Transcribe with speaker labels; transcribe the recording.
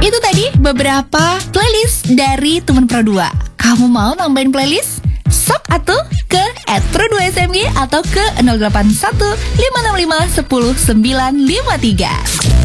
Speaker 1: Itu tadi beberapa playlist dari teman Pro 2. Kamu mau nambahin playlist? Sok atuh ke @pro2smg atau ke 081 565 10 953.